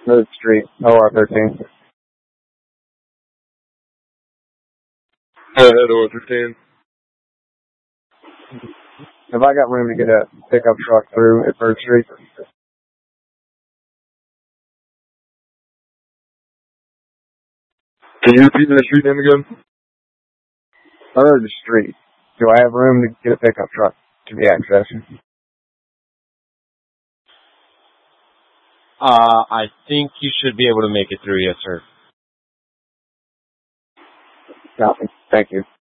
Third Street, OR 13. Head OR 13. Have I got room to get a pickup truck through at Third Street? Can you repeat that street name again? Third Street. Do I have room to get a pickup truck to the access? I think you should be able to make it through, yes, sir. Copy. Thank you.